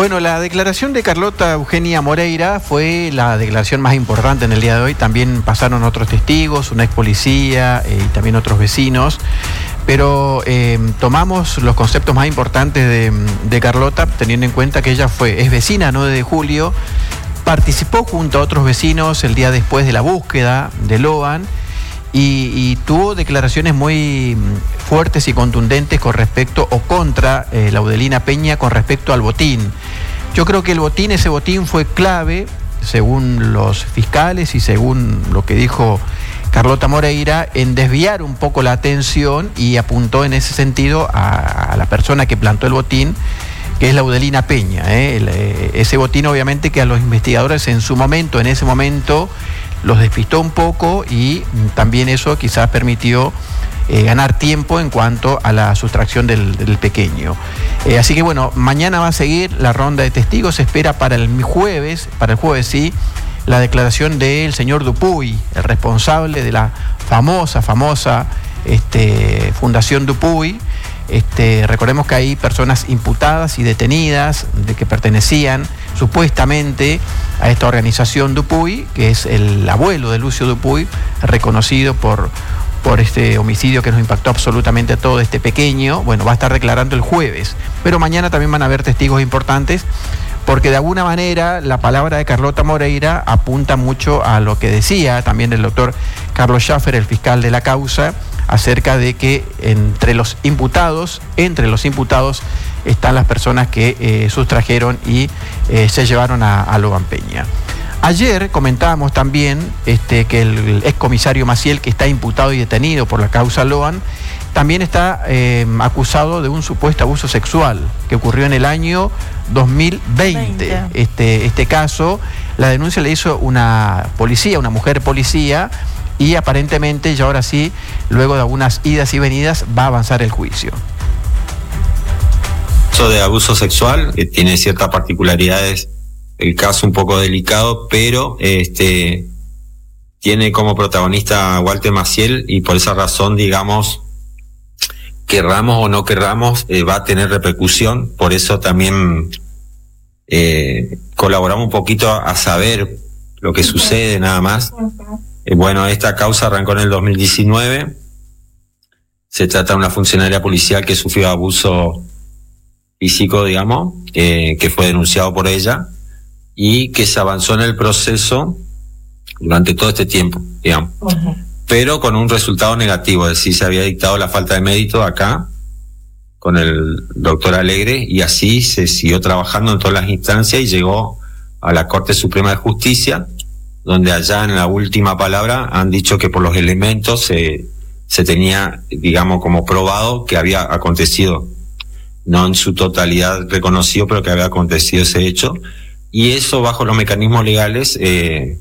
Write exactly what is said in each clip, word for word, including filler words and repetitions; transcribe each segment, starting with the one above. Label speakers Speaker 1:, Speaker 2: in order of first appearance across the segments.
Speaker 1: Bueno, la declaración de Carlota Eugenia Moreira fue la declaración más importante en el día de hoy. También pasaron otros testigos, una ex policía eh, y también otros vecinos. Pero eh, tomamos los conceptos más importantes de, de Carlota, teniendo en cuenta que ella fue, es vecina nueve de julio, participó junto a otros vecinos el día después de la búsqueda de Loan y, y tuvo declaraciones muy fuertes y contundentes con respecto o contra eh, Laudelina Peña con respecto al botín. Yo creo que el botín, ese botín fue clave, según los fiscales y según lo que dijo Carlota Moreira, en desviar un poco la atención y apuntó en ese sentido a, a la persona que plantó el botín, que es Laudelina Peña. ¿eh? El, eh, ese botín obviamente que a los investigadores en su momento, en ese momento, los despistó un poco y también eso quizás permitió eh, ganar tiempo en cuanto a la sustracción del, del pequeño. Eh, así que bueno, mañana va a seguir la ronda de testigos, se espera para el jueves, para el jueves sí, la declaración del señor Dupuy, el responsable de la famosa, famosa este, Fundación Dupuy. Este, recordemos que hay personas imputadas y detenidas de que pertenecían supuestamente a esta organización Dupuy, que es el abuelo de Lucio Dupuy, reconocido por, por este homicidio que nos impactó absolutamente a todo este pequeño. Bueno, va a estar declarando el jueves, pero mañana también van a haber testigos importantes, porque de alguna manera la palabra de Carlota Moreira apunta mucho a lo que decía también el doctor Carlos Schaffer, el fiscal de la causa, acerca de que entre los imputados, entre los imputados están las personas que eh, sustrajeron y eh, se llevaron a, a Loan Peña. Ayer comentábamos también este, que el, el excomisario Maciel, que está imputado y detenido por la causa Loan, también está eh, acusado de un supuesto abuso sexual que ocurrió en el año dos mil veinte. Este, este caso, la denuncia le hizo una policía, una mujer policía, y aparentemente ya ahora sí, luego de algunas idas y venidas, va a avanzar el juicio.
Speaker 2: Eso de abuso sexual eh, tiene ciertas particularidades, el caso un poco delicado, pero este tiene como protagonista a Walter Maciel y por esa razón, digamos, querramos o no querramos, eh, va a tener repercusión. Por eso también eh, colaboramos un poquito a, a saber lo que sucede nada más. Eh, bueno, esta causa arrancó en el dos mil diecinueve. Se trata de una funcionaria policial que sufrió abuso físico, digamos, eh, que fue denunciado por ella y que se avanzó en el proceso durante todo este tiempo, digamos. Uh-huh. Pero con un resultado negativo, es decir, se había dictado la falta de mérito acá con el doctor Alegre y así se siguió trabajando en todas las instancias y llegó a la Corte Suprema de Justicia, donde allá en la última palabra han dicho que por los elementos se, se tenía, digamos, como probado que había acontecido, no en su totalidad reconocido, pero que había acontecido ese hecho, y eso bajo los mecanismos legales eh,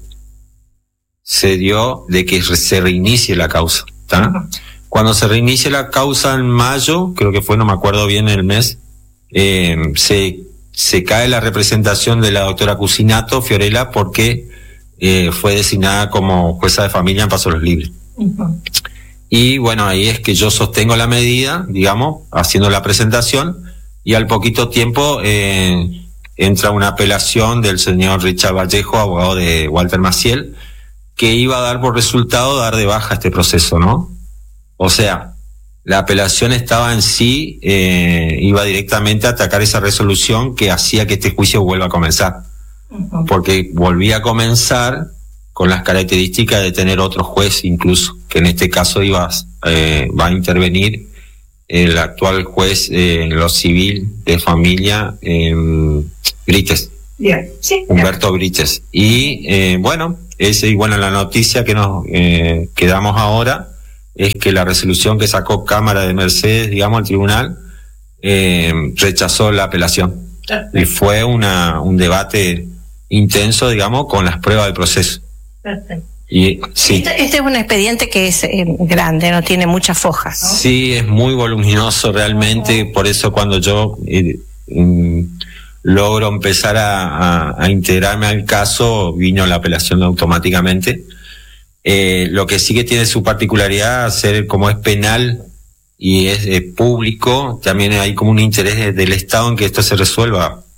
Speaker 2: se dio de que se reinicie la causa, ¿tá? Cuando se reinicie la causa en mayo, creo que fue, no me acuerdo bien el mes, eh, se, se cae la representación de la doctora Cusinato Fiorella porque eh, fue designada como jueza de familia en Paso Los Libres. Uh-huh. Y bueno, ahí es que yo sostengo la medida, digamos, haciendo la presentación, y al poquito tiempo eh, entra una apelación del señor Richard Vallejo, abogado de Walter Maciel, que iba a dar por resultado dar de baja este proceso, ¿no? O sea, la apelación estaba en sí, eh, iba directamente a atacar esa resolución que hacía que este juicio vuelva a comenzar. Uh-huh. Porque volvía a comenzar con las características de tener otro juez incluso, que en este caso iba, eh, va a intervenir el actual juez eh, en lo civil de familia, eh, Brites.
Speaker 3: Yeah. Sí,
Speaker 2: Humberto yeah. Brites. Y eh, bueno, ese, y bueno, la noticia que nos eh, quedamos ahora es que la resolución que sacó Cámara de Mercedes, digamos, el tribunal, eh, rechazó la apelación. Perfecto. Y fue una un debate intenso, digamos, con las pruebas del proceso.
Speaker 3: Perfecto.
Speaker 2: Y, sí.
Speaker 3: Este, este es un expediente que es eh, grande, no tiene muchas fojas, ¿no?
Speaker 2: Sí, es muy voluminoso realmente, uh-huh. Por eso cuando yo eh, mm, logro empezar a, a, a integrarme al caso, vino la apelación automáticamente. Eh, lo que sí que tiene su particularidad, ser como es penal y es eh, público, también hay como un interés de, del Estado en que esto se resuelva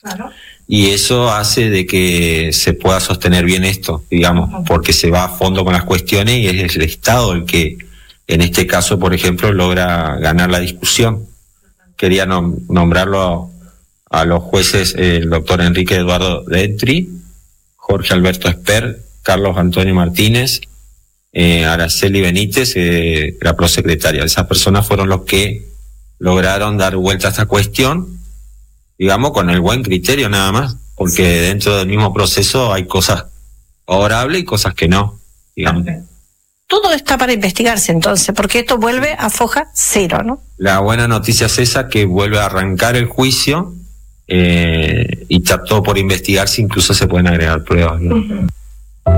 Speaker 3: Claro.
Speaker 2: Y eso hace de que se pueda sostener bien esto, digamos, porque se va a fondo con las cuestiones y es el Estado el que, en este caso, por ejemplo, logra ganar la discusión. Quería nom- nombrarlo a, a los jueces, eh, el doctor Enrique Eduardo Detri, Jorge Alberto Esper, Carlos Antonio Martínez, eh, Araceli Benítez, eh, la prosecretaria. Esas personas fueron los que lograron dar vuelta a esta cuestión, digamos, con el buen criterio nada más, porque dentro del mismo proceso hay cosas favorables y cosas que no, digamos.
Speaker 3: Todo está para investigarse entonces, porque esto vuelve a foja cero, ¿no?
Speaker 2: La buena noticia es esa, que vuelve a arrancar el juicio, eh, y está todo por investigarse, incluso se pueden agregar pruebas, ¿no? Uh-huh.